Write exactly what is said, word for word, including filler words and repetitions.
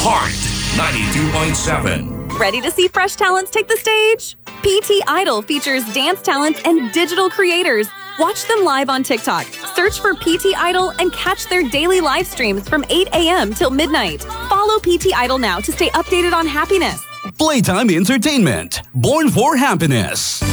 Heart ninety-two point seven. Ready to see fresh talents take the stage? P T Idol features dance talents and digital creators. Watch them live on TikTok. Search for P T Idol and catch their daily live streams from eight a.m. till midnight. Follow P T Idol now to stay updated on happiness. Playtime Entertainment, born for happiness.